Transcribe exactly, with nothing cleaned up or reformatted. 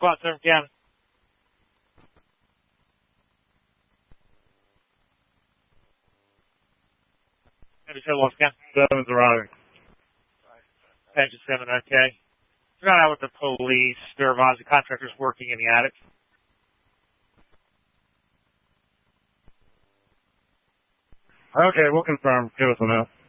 squad seven again. Maybe seven once again. Seven's arriving. Engine seven, okay. We're not out with the police. There are obviously contractors working in the attic. Okay, we'll confirm. Give us a minute.